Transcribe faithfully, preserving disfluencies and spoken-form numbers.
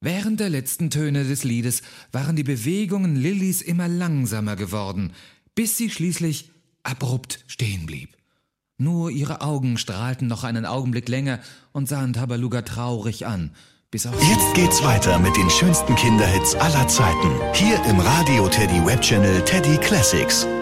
Während der letzten Töne des Liedes waren die Bewegungen Lillys immer langsamer geworden, bis sie schließlich abrupt stehen blieb. Nur ihre Augen strahlten noch einen Augenblick länger und sahen Tabaluga traurig an. Bis auch Jetzt geht's weiter mit den schönsten Kinderhits aller Zeiten. Hier im Radio Teddy Webchannel Teddy Classics.